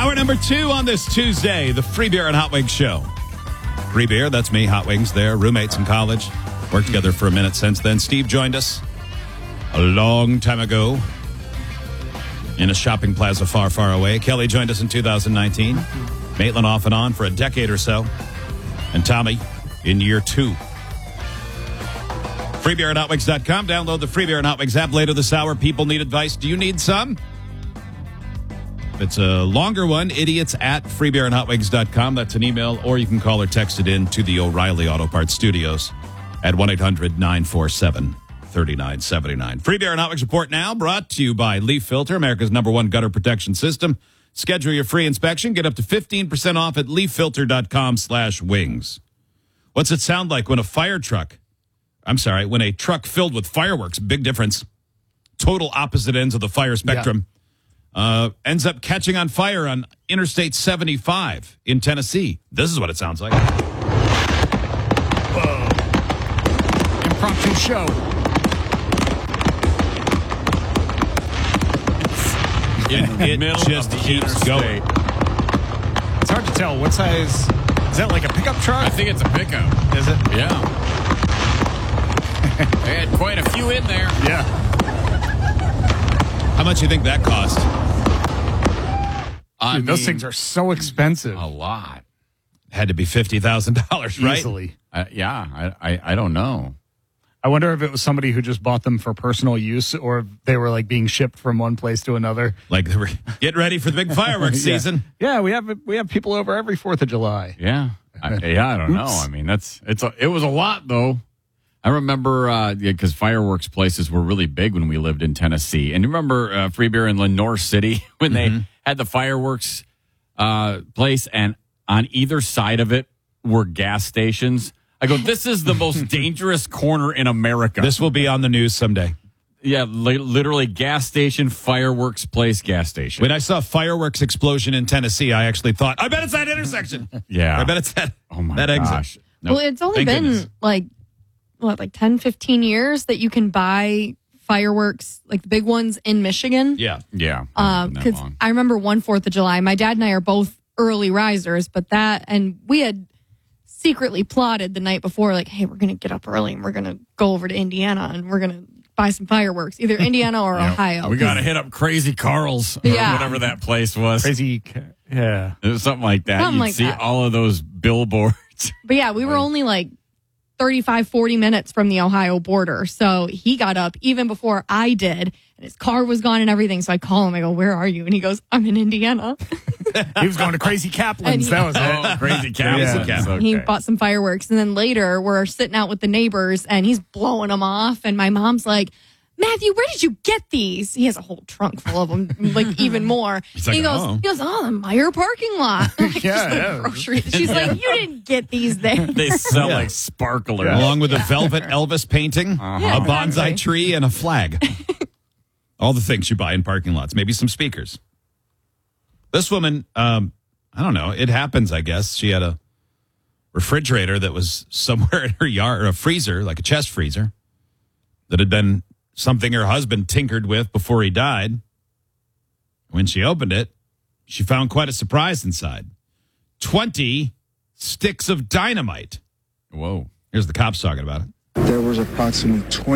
Hour number 2 on this Tuesday, the Free Beer and Hot Wings Show. Free Beer, that's me, Hot Wings there, roommates in college. Worked together for a minute since then. Steve joined us a long time ago in a shopping plaza far, far away. Kelly joined us in 2019. Maitland off and on for a decade or so. And Tommy in year 2. Freebeer at hotwings.com. Download the Free Beer and Hot Wings app later this hour. People need advice. Do you need some? If it's a longer one, idiots at freebeerandhotwings.com. That's an email, or you can call or text it in to the O'Reilly Auto Parts Studios at 1-800-947-3979. Free Beer and Hot Wings Report now, brought to you by Leaf Filter, America's #1 gutter protection system. Schedule your free inspection. Get up to 15% off at leaffilter.com/wings. What's it sound like when a when a truck filled with fireworks, big difference, total opposite ends of the fire spectrum, ends up catching on fire on Interstate 75 in Tennessee. This is what it sounds like. Whoa. Impromptu show. It just keeps going. It's hard to tell. What size? Is that like a pickup truck? I think it's a pickup. Is it? Yeah. They had quite a few in there. Yeah. How much do you think that cost? Dude, those things are so expensive. A lot. Had to be $50,000, right? Easily. I don't know. I wonder if it was somebody who just bought them for personal use, or if they were like being shipped from one place to another. Like, get ready for the big fireworks season. Yeah, we have people over every 4th of July. Yeah. I don't know. I mean, it was a lot though. I remember because fireworks places were really big when we lived in Tennessee. And you remember Free Beer in Lenore City when they had the fireworks place, and on either side of it were gas stations. I go, this is the most dangerous corner in America. This will be on the news someday. Yeah, literally gas station, fireworks place, gas station. When I saw fireworks explosion in Tennessee, I actually thought, I bet it's that intersection. Yeah. I bet it's that, that exit. exit. Nope. Well, it's only been like 10, 15 years that you can buy fireworks, like the big ones in Michigan. Yeah. Yeah. Because I remember one 4th of July, my dad and I are both early risers, and we had secretly plotted the night before, like, hey, we're going to get up early and we're going to go over to Indiana and we're going to buy some fireworks, either Indiana or Ohio. We got to hit up Crazy Carl's, or whatever that place was. Crazy, yeah. It was something like that. You'd see all of those billboards. But yeah, we were only like 35, 40 minutes from the Ohio border. So he got up even before I did, and his car was gone and everything. So I call him, I go, where are you? And he goes, I'm in Indiana. He was going to Crazy Kaplan's. That was it. Oh, Crazy Kaplan's. Yeah. Okay. He bought some fireworks. And then later we're sitting out with the neighbors and he's blowing them off. And my mom's like, Matthew, where did you get these? He has a whole trunk full of them, like even more. Like, he goes, the Meijer parking lot. Like, yeah. Grocery. She's like, you didn't get these there. They sell like sparklers. Yeah. Along with a velvet Elvis painting, a bonsai tree, and a flag. All the things you buy in parking lots. Maybe some speakers. This woman, I don't know. It happens, I guess. She had a refrigerator that was somewhere in her yard, or a freezer, like a chest freezer, that had been something her husband tinkered with before he died. When she opened it, she found quite a surprise inside. 20 sticks of dynamite. Whoa. Here's the cops talking about it. There was approximately 20